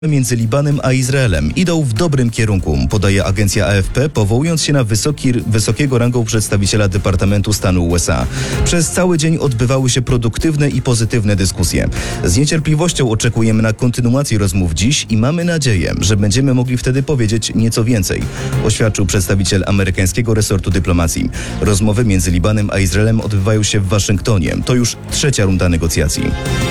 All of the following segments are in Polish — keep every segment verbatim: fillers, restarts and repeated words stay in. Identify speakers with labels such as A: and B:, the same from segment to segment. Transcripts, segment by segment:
A: między Libanem a Izraelem idą w dobrym kierunku, podaje agencja A F P, powołując się na wysoki, wysokiego rangą przedstawiciela Departamentu Stanu U S A. Przez cały dzień odbywały się produktywne i pozytywne dyskusje. Z niecierpliwością oczekujemy na kontynuację rozmów dziś i mamy nadzieję, że będziemy mogli wtedy powiedzieć nieco więcej, oświadczył przedstawiciel amerykańskiego resortu dyplomacji. Rozmowy między Libanem a Izraelem odbywają się w Waszyngtonie. To już trzecia runda negocjacji.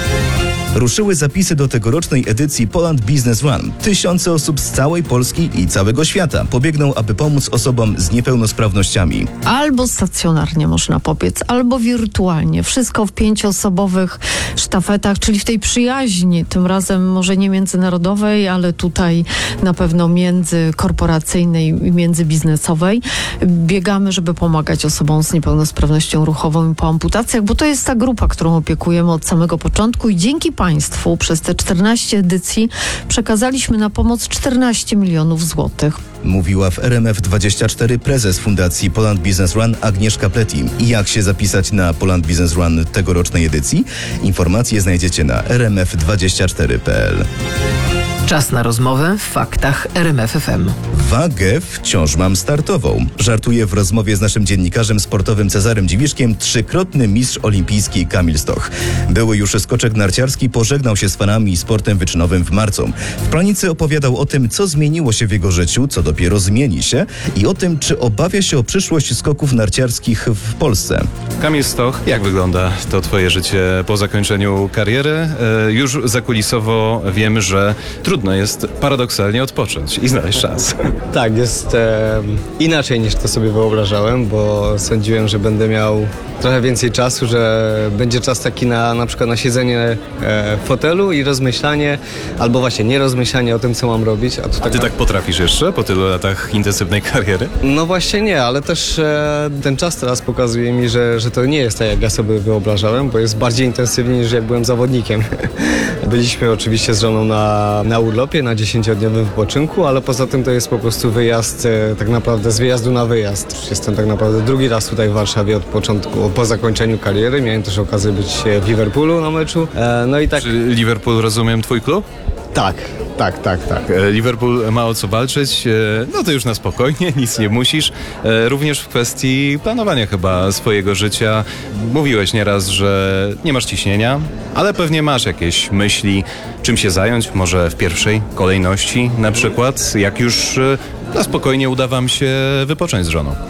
A: Ruszyły zapisy do tegorocznej edycji Poland Business Run. Tysiące osób z całej Polski i całego świata pobiegną, aby pomóc osobom z niepełnosprawnościami.
B: Albo stacjonarnie można pobiec, albo wirtualnie. Wszystko w pięcioosobowych sztafetach, czyli w tej przyjaźni, tym razem może nie międzynarodowej, ale tutaj na pewno międzykorporacyjnej i międzybiznesowej. Biegamy, żeby pomagać osobom z niepełnosprawnością ruchową i po amputacjach, bo to jest ta grupa, którą opiekujemy od samego początku i dzięki Państwu przez te czternaście edycji przekazaliśmy na pomoc czternaście milionów złotych.
A: Mówiła w R M F dwadzieścia cztery prezes Fundacji Poland Business Run Agnieszka Pleti. I jak się zapisać na Poland Business Run tegorocznej edycji? Informacje znajdziecie na r m f dwadzieścia cztery kropka p l.
C: Czas na rozmowę w faktach R M F F M.
A: Wagę wciąż mam startową. Żartuje w rozmowie z naszym dziennikarzem sportowym Cezarem Dziwiszkiem trzykrotny mistrz olimpijski Kamil Stoch. Były już skoczek narciarski pożegnał się z fanami i sportem wyczynowym w marcu. W Planicy opowiadał o tym, co zmieniło się w jego życiu, co dopiero zmieni się i o tym, czy obawia się o przyszłość skoków narciarskich w Polsce.
D: Kamil Stoch, jak wygląda to twoje życie po zakończeniu kariery? E, już zakulisowo wiemy, że trudno jest paradoksalnie odpocząć i znaleźć czas.
E: Tak, jest e, inaczej niż to sobie wyobrażałem, bo sądziłem, że będę miał trochę więcej czasu, że będzie czas taki na na przykład na siedzenie e, w fotelu i rozmyślanie, albo właśnie nie rozmyślanie o tym, co mam robić. A, tu
D: A
E: tak
D: ty
E: na...
D: tak potrafisz jeszcze po tylu latach intensywnej kariery?
E: No właśnie nie, ale też e, ten czas teraz pokazuje mi, że, że to nie jest tak, jak ja sobie wyobrażałem, bo jest bardziej intensywnie niż jak byłem zawodnikiem. Byliśmy oczywiście z żoną na, na urlopie, na dziesięciodniowym wypoczynku, ale poza tym to jest po prostu wyjazd e, tak naprawdę z wyjazdu na wyjazd. Jestem tak naprawdę drugi raz tutaj w Warszawie od początku, po zakończeniu kariery. Miałem też okazję być w Liverpoolu na meczu. E, no i tak...
D: Czy Liverpool, rozumiem, twój klub?
E: Tak, tak, tak, tak.
D: E, Liverpool ma o co walczyć, e, no to już na spokojnie, nic nie musisz. E, również w kwestii planowania chyba swojego życia. Mówiłeś nieraz, że nie masz ciśnienia, ale pewnie masz jakieś myśli, czym się zająć, może w pierwszej kolejności na przykład, jak już e, na spokojnie uda wam się wypocząć z żoną.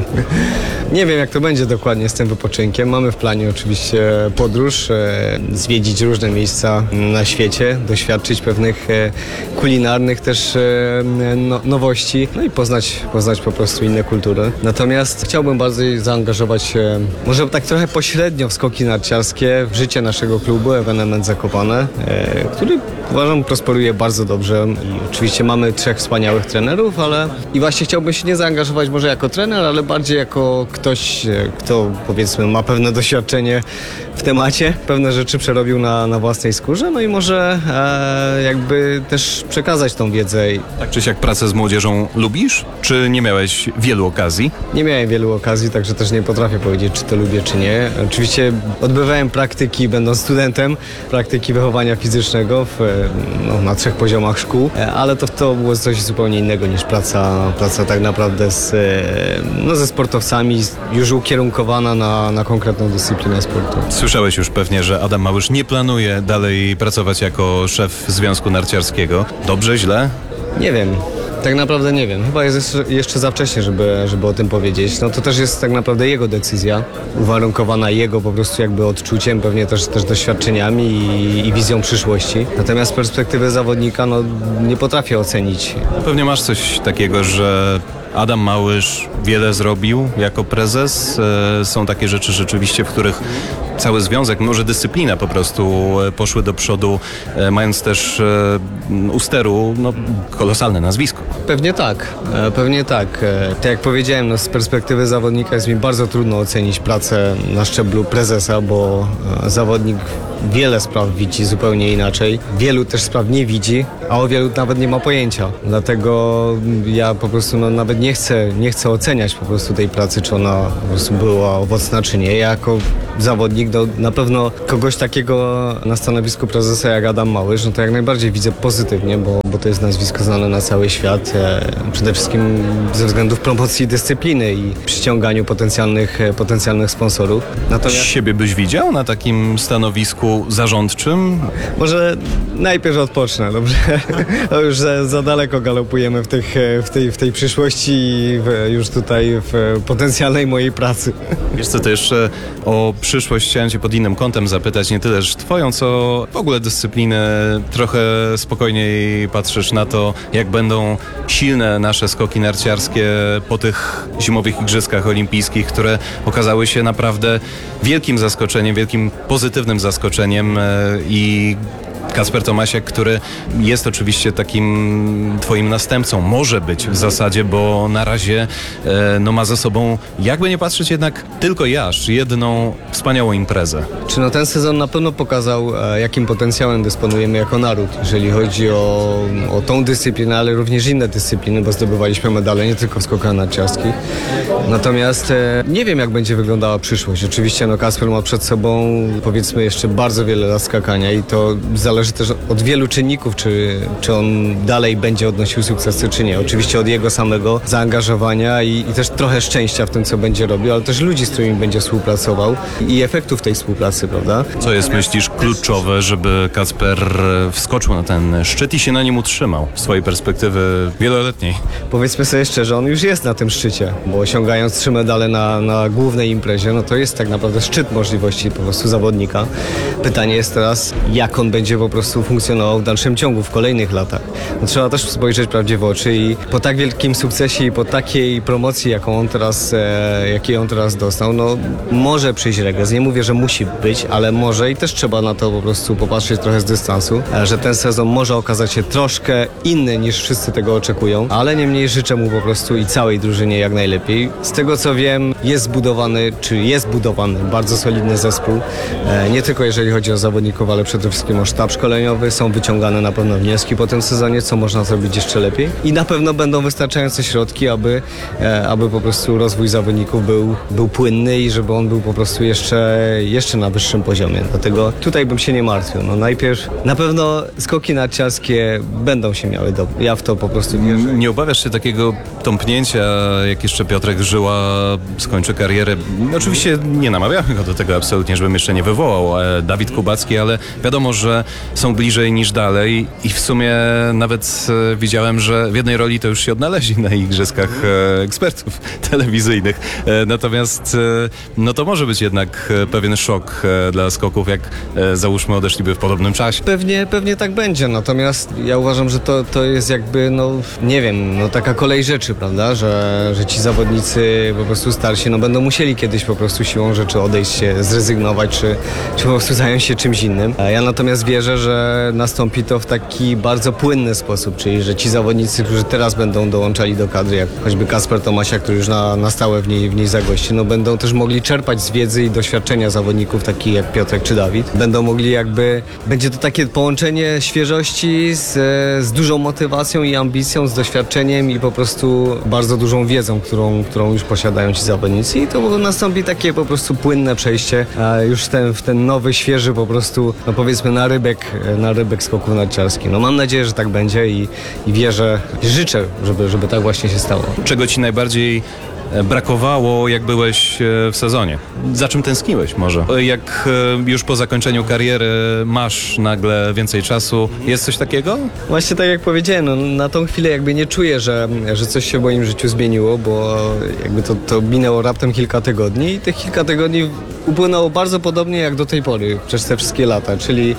E: Nie wiem, jak to będzie dokładnie z tym wypoczynkiem. Mamy w planie oczywiście podróż, e, zwiedzić różne miejsca na świecie, doświadczyć pewnych e, kulinarnych też e, no, nowości, no i poznać, poznać po prostu inne kultury. Natomiast chciałbym bardziej zaangażować się, może tak trochę pośrednio w skoki narciarskie, w życie naszego klubu Evenement Zakopane, e, który uważam prosperuje bardzo dobrze i oczywiście mamy trzech wspaniałych trenerów, ale i właśnie chciałbym się nie zaangażować może jako trener, ale bardziej jako ktoś, kto powiedzmy ma pewne doświadczenie w temacie, pewne rzeczy przerobił na, na własnej skórze, no i może e, jakby też przekazać tą wiedzę.
D: Tak czy siak pracę z młodzieżą lubisz? Czy nie miałeś wielu okazji?
E: Nie miałem wielu okazji, także też nie potrafię powiedzieć, czy to lubię, czy nie. Oczywiście odbywałem praktyki, będąc studentem, praktyki wychowania fizycznego w, no, na trzech poziomach szkół, ale to, to było coś zupełnie innego niż praca, praca tak naprawdę z, no, ze sportowcami, już ukierunkowana na, na konkretną dyscyplinę sportu.
D: Słyszałeś już pewnie, że Adam Małysz nie planuje dalej pracować jako szef Związku Narciarskiego. Dobrze, źle?
E: Nie wiem. Tak naprawdę nie wiem. Chyba jest jeszcze, jeszcze za wcześnie, żeby, żeby o tym powiedzieć. No to też jest tak naprawdę jego decyzja, uwarunkowana jego po prostu jakby odczuciem, pewnie też, też doświadczeniami i, i wizją przyszłości. Natomiast z perspektywy zawodnika no, nie potrafię ocenić.
D: Pewnie masz coś takiego, że Adam Małysz wiele zrobił jako prezes. E, są takie rzeczy rzeczywiście, w których cały związek, może dyscyplina po prostu poszły do przodu, e, mając też e, u steru no, kolosalne nazwisko.
E: Pewnie tak, e, pewnie tak. E, tak jak powiedziałem, no, z perspektywy zawodnika jest mi bardzo trudno ocenić pracę na szczeblu prezesa, bo e, zawodnik wiele spraw widzi zupełnie inaczej. Wielu też spraw nie widzi, a o wielu nawet nie ma pojęcia. Dlatego ja po prostu no, nawet nie chcę, nie chcę oceniać po prostu tej pracy, czy ona po prostu była owocna, czy nie. Ja jako zawodnik no, na pewno kogoś takiego na stanowisku prezesa jak Adam Małysz, no to jak najbardziej widzę pozytywnie, bo, bo to jest nazwisko znane na cały świat. E, przede wszystkim ze względów promocji dyscypliny i przyciąganiu potencjalnych, e, potencjalnych sponsorów. Natomiast
D: Siebie byś widział na takim stanowisku zarządczym?
E: może najpierw odpocznę, dobrze? To już za, za daleko galopujemy w, tych, w, tej, w tej przyszłości i w, już tutaj w potencjalnej mojej pracy.
D: Wiesz co, to jeszcze o przyszłość chciałem cię pod innym kątem zapytać, nie tyle że twoją, co w ogóle dyscyplinę. Trochę spokojniej patrzysz na to, jak będą silne nasze skoki narciarskie po tych zimowych igrzyskach olimpijskich, które okazały się naprawdę wielkim zaskoczeniem, wielkim pozytywnym zaskoczeniem e, i Kacper Tomasiak, który jest oczywiście takim twoim następcą, może być w zasadzie, bo na razie e, no ma za sobą, jakby nie patrzeć jednak tylko jaż, jedną wspaniałą imprezę.
E: Czy no ten sezon na pewno pokazał, e, jakim potencjałem dysponujemy jako naród, jeżeli chodzi o, o tą dyscyplinę, ale również inne dyscypliny, bo zdobywaliśmy medale nie tylko w skokach narciarskich. Natomiast e, nie wiem, jak będzie wyglądała przyszłość. Oczywiście no Kacper ma przed sobą, powiedzmy, jeszcze bardzo wiele lat skakania i to zależy też od wielu czynników, czy, czy on dalej będzie odnosił sukcesy, czy nie. Oczywiście od jego samego zaangażowania i, i też trochę szczęścia w tym, co będzie robił, ale też ludzi, z którymi będzie współpracował i efektów tej współpracy, prawda?
D: Co jest, myślisz, kluczowe, żeby Kacper wskoczył na ten szczyt i się na nim utrzymał z swojej perspektywy wieloletniej?
E: Powiedzmy sobie szczerze, on już jest na tym szczycie, bo osiągając trzy medale na, na głównej imprezie, no to jest tak naprawdę szczyt możliwości po prostu zawodnika. Pytanie jest teraz, jak on będzie po prostu funkcjonował w dalszym ciągu, w kolejnych latach. No, trzeba też spojrzeć prawdzie w oczy i po tak wielkim sukcesie i po takiej promocji, jaką on teraz, e, jakiej on teraz dostał, no może przyjść regres. Nie mówię, że musi być, ale może i też trzeba na to po prostu popatrzeć trochę z dystansu, e, że ten sezon może okazać się troszkę inny niż wszyscy tego oczekują, ale niemniej życzę mu po prostu i całej drużynie jak najlepiej. Z tego co wiem, jest zbudowany, czy jest budowany bardzo solidny zespół, e, nie tylko jeżeli chodzi o zawodników, ale przede wszystkim o sztab szkoleniowy, są wyciągane na pewno wnioski po tym sezonie, co można zrobić jeszcze lepiej i na pewno będą wystarczające środki, aby, e, aby po prostu rozwój zawodników był, był płynny i żeby on był po prostu jeszcze, jeszcze na wyższym poziomie. Dlatego tutaj bym się nie martwił. No najpierw na pewno skoki narciarskie będą się miały dobrze. Ja w to po prostu wierzę.
D: Nie obawiasz się takiego tąpnięcia, jak jeszcze Piotrek Żyła skończy karierę? Oczywiście nie namawiamy go do tego absolutnie, żebym jeszcze nie wywołał e, Dawid Kubacki, ale wiadomo, że są bliżej niż dalej i w sumie nawet e, widziałem, że w jednej roli to już się odnaleźli na igrzyskach e, ekspertów telewizyjnych. E, natomiast e, no to może być jednak e, pewien szok e, dla skoków, jak e, załóżmy odeszliby w podobnym czasie.
E: Pewnie, pewnie tak będzie, natomiast ja uważam, że to, to jest jakby, no nie wiem, no taka kolej rzeczy, prawda, że, że ci zawodnicy po prostu starsi, no będą musieli kiedyś po prostu siłą rzeczy odejść się, zrezygnować, czy, czy po prostu zająć się czymś innym. A ja natomiast wierzę, że nastąpi to w taki bardzo płynny sposób, czyli że ci zawodnicy, którzy teraz będą dołączali do kadry, jak choćby Kacper Tomasiak, który już na, na stałe w niej, w niej zagości, no będą też mogli czerpać z wiedzy i doświadczenia zawodników takich jak Piotrek czy Dawid. Będą mogli jakby, będzie to takie połączenie świeżości z, z dużą motywacją i ambicją, z doświadczeniem i po prostu bardzo dużą wiedzą, którą, którą już posiadają ci zawodnicy i to nastąpi takie po prostu płynne przejście a już ten, w ten nowy, świeży po prostu, no powiedzmy na rybek, na rybek skoków narciarskich. No mam nadzieję, że tak będzie i, i wierzę, życzę, żeby, żeby tak właśnie się stało.
D: Czego ci najbardziej brakowało, jak byłeś w sezonie? Za czym tęskniłeś może? Jak już po zakończeniu kariery masz nagle więcej czasu, jest coś takiego?
E: Właśnie tak jak powiedziałem, no, na tą chwilę jakby nie czuję, że, że coś się w moim życiu zmieniło, bo jakby to, to minęło raptem kilka tygodni i tych kilka tygodni upłynęło bardzo podobnie jak do tej pory, przez te wszystkie lata, czyli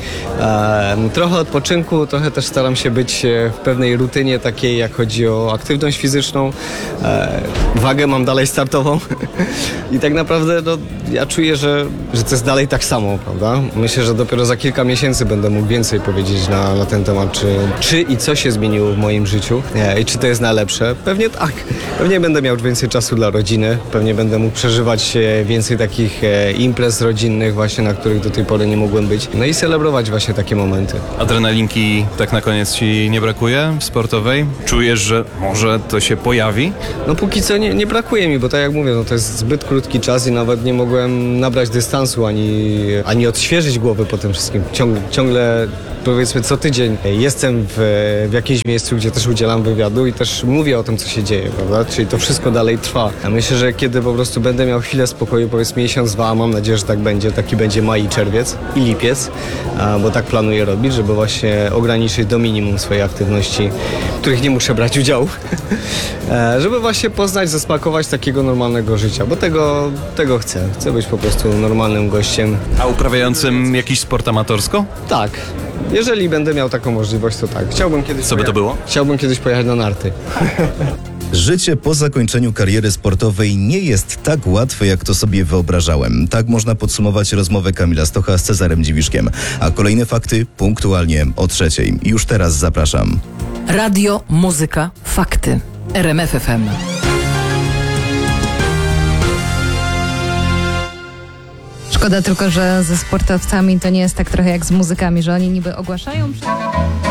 E: e, trochę odpoczynku, trochę też staram się być w pewnej rutynie takiej, jak chodzi o aktywność fizyczną. E, wagę mam dalej startową i tak naprawdę no, ja czuję, że, że to jest dalej tak samo, prawda? Myślę, że dopiero za kilka miesięcy będę mógł więcej powiedzieć na, na ten temat, czy, czy i co się zmieniło w moim życiu e, i czy to jest na lepsze. Pewnie tak. Pewnie będę miał więcej czasu dla rodziny, pewnie będę mógł przeżywać więcej takich e, imprez rodzinnych właśnie, na których do tej pory nie mogłem być. No i celebrować właśnie takie momenty.
D: Adrenalinki tak na koniec ci nie brakuje w sportowej? Czujesz, że może to się pojawi?
E: No póki co nie, nie brakuje mi, bo tak jak mówię, no to jest zbyt krótki czas i nawet nie mogłem nabrać dystansu ani, ani odświeżyć głowy po tym wszystkim. Ciąg, ciągle powiedzmy co tydzień jestem w, w jakimś miejscu, gdzie też udzielam wywiadu i też mówię o tym, co się dzieje, prawda? Czyli to wszystko dalej trwa. Ja myślę, że kiedy po prostu będę miał chwilę spokoju, powiedzmy miesiąc, dwa, a mam nadzieję, że tak będzie, taki będzie maj i czerwiec i lipiec, a, bo tak planuję robić, żeby właśnie ograniczyć do minimum swoje aktywności, w których nie muszę brać udziału, e, żeby właśnie poznać, zasmakować takiego normalnego życia, bo tego, tego chcę. Chcę być po prostu normalnym gościem.
D: A uprawiającym jakiś sport amatorsko?
E: Tak. Jeżeli będę miał taką możliwość, to tak. Chciałbym kiedyś
D: Co by to
E: pojecha-
D: było?
E: Chciałbym kiedyś pojechać na narty.
A: Życie po zakończeniu kariery sportowej nie jest tak łatwe, jak to sobie wyobrażałem. Tak można podsumować rozmowę Kamila Stocha z Cezarem Dziwiszkiem. A kolejne fakty punktualnie o trzeciej. Już teraz zapraszam.
C: Radio, muzyka, fakty. R M F F M.
F: Szkoda tylko, że ze sportowcami to nie jest tak trochę jak z muzykami, że oni niby ogłaszają przerwę.